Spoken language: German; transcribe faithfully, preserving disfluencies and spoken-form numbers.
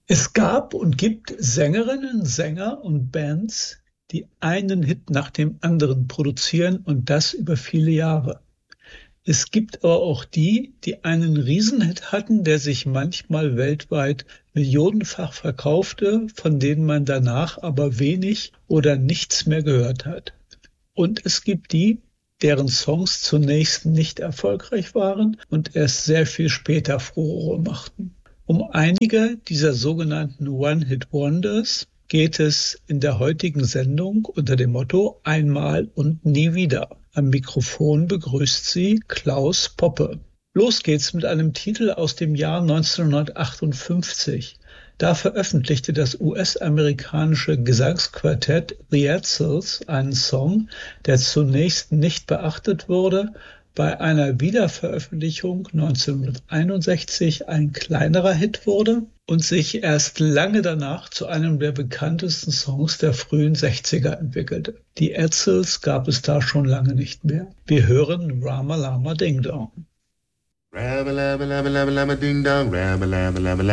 Es gab und gibt Sängerinnen, Sänger und Bands, die einen Hit nach dem anderen produzieren und das über viele Jahre. Es gibt aber auch die, die einen Riesenhit hatten, der sich manchmal weltweit millionenfach verkaufte, von denen man danach aber wenig oder nichts mehr gehört hat. Und es gibt die, deren Songs zunächst nicht erfolgreich waren und erst sehr viel später Furore machten. Um einige dieser sogenannten One-Hit-Wonders geht es in der heutigen Sendung unter dem Motto Einmal und nie wieder. Am Mikrofon begrüßt sie Klaus Poppe. Los geht's mit einem Titel aus dem Jahr neunzehnhundertachtundfünfzig. Da veröffentlichte das U S-amerikanische Gesangsquartett The Edsels einen Song, der zunächst nicht beachtet wurde, bei einer Wiederveröffentlichung neunzehnhunderteinundsechzig ein kleinerer Hit wurde und sich erst lange danach zu einem der bekanntesten Songs der frühen sechziger entwickelte. Die Edsels gab es da schon lange nicht mehr. Wir hören Rama Lama Ding Dong. Rabba, labba, labba, labba, labba, ding dong, rabba, labba, labba,